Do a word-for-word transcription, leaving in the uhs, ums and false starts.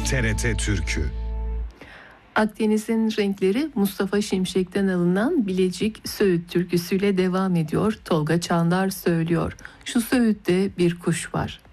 T R T Türkü. Akdeniz'in renkleri Mustafa Şimşek'ten alınan Bilecik Söğüt türküsüyle devam ediyor. Tolga Çandar söylüyor. Şu Söğüt'te bir kuş var.